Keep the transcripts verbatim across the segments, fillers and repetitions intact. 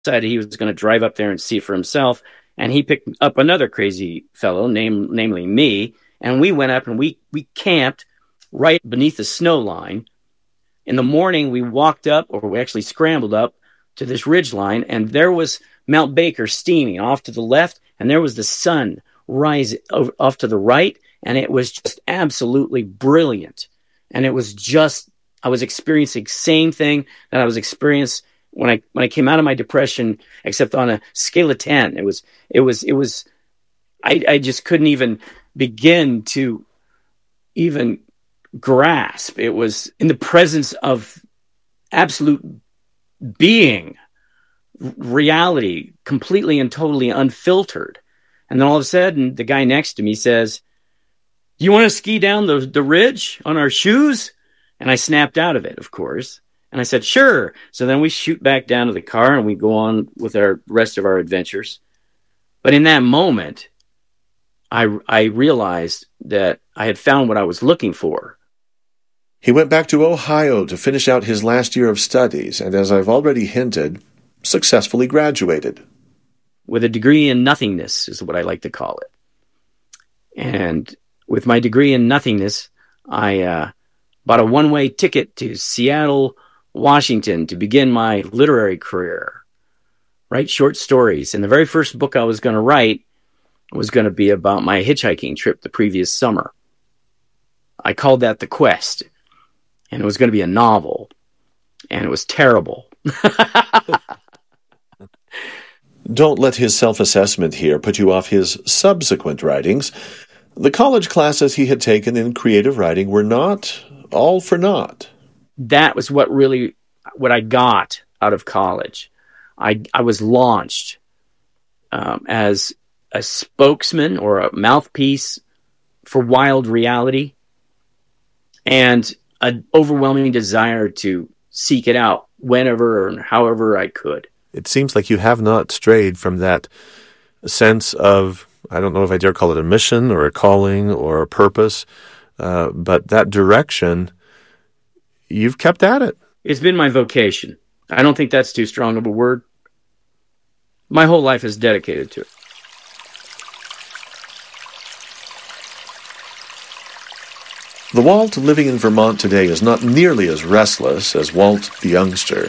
decided he was going to drive up there and see for himself. And he picked up another crazy fellow, named, namely me. And we went up and we, we camped right beneath the snow line. In the morning, we walked up, or we actually scrambled up to this ridge line, and there was Mount Baker steaming off to the left, and there was the sun rising off to the right, and it was just absolutely brilliant. And it was just, I was experiencing the same thing that I was experiencing when I when I came out of my depression, except on a scale of ten. It was, it was, it was, I, I just couldn't even begin to even grasp. It was in the presence of absolute being, reality, completely and totally unfiltered. And then all of a sudden, the guy next to me says, "You want to ski down the, the ridge on our shoes?" And I snapped out of it, of course. And I said, "Sure." So then we shoot back down to the car and we go on with our rest of our adventures. But in that moment, I, I realized that I had found what I was looking for. He went back to Ohio to finish out his last year of studies, and as I've already hinted, successfully graduated. With a degree in nothingness is what I like to call it. And with my degree in nothingness, I uh, bought a one-way ticket to Seattle, Washington to begin my literary career. Write short stories. And the very first book I was going to write was going to be about my hitchhiking trip the previous summer. I called that The Quest. And it was going to be a novel. And it was terrible. Don't let his self-assessment here put you off his subsequent writings. The college classes he had taken in creative writing were not all for naught. That was what really, what I got out of college. I, I was launched um, as a spokesman or a mouthpiece for wild reality, and an overwhelming desire to seek it out whenever and however I could. It seems like you have not strayed from that sense of, I don't know if I dare call it a mission or a calling or a purpose, uh, but that direction, you've kept at it. It's been my vocation. I don't think that's too strong of a word. My whole life is dedicated to it. The Walt living in Vermont today is not nearly as restless as Walt the youngster,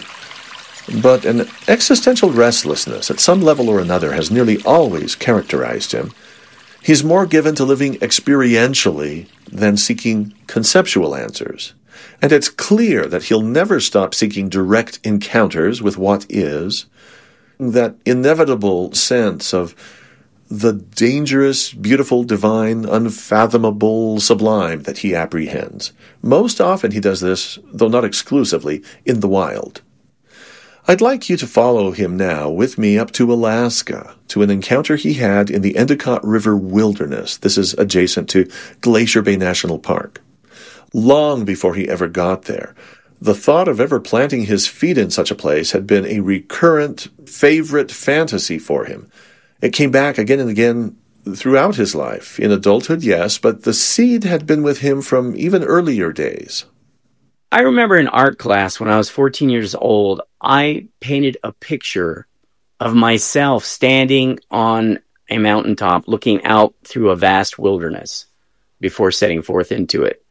but an existential restlessness at some level or another has nearly always characterized him. He's more given to living experientially than seeking conceptual answers, and it's clear that he'll never stop seeking direct encounters with what is, that inevitable sense of the dangerous, beautiful, divine, unfathomable, sublime that he apprehends. Most often he does this, though not exclusively, in the wild. I'd like you to follow him now with me up to Alaska, to an encounter he had in the Endicott River Wilderness. This is adjacent to Glacier Bay National Park. Long before he ever got there, the thought of ever planting his feet in such a place had been a recurrent, favorite fantasy for him. It came back again and again throughout his life. In adulthood, yes, but the seed had been with him from even earlier days. I remember in art class when I was fourteen years old, I painted a picture of myself standing on a mountaintop looking out through a vast wilderness before setting forth into it.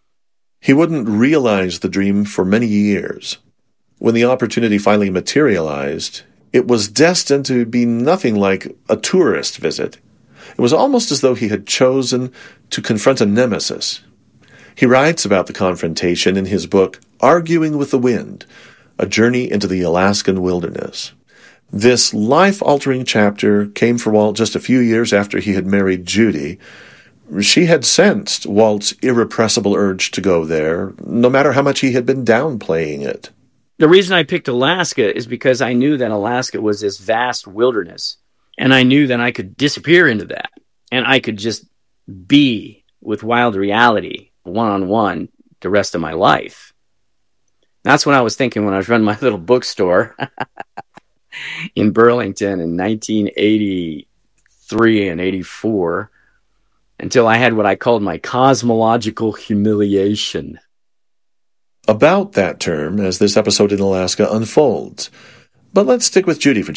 He wouldn't realize the dream for many years. When the opportunity finally materialized, it was destined to be nothing like a tourist visit. It was almost as though he had chosen to confront a nemesis. He writes about the confrontation in his book, Arguing with the Wind, A Journey into the Alaskan Wilderness. This life-altering chapter came for Walt just a few years after he had married Judy. She had sensed Walt's irrepressible urge to go there, no matter how much he had been downplaying it. The reason I picked Alaska is because I knew that Alaska was this vast wilderness, and I knew that I could disappear into that, and I could just be with wild reality one-on-one the rest of my life. That's what I was thinking when I was running my little bookstore in Burlington in nineteen eighty-three and eighty-four, until I had what I called my cosmological humiliation. About that term, as this episode in Alaska unfolds, But let's stick with Judy for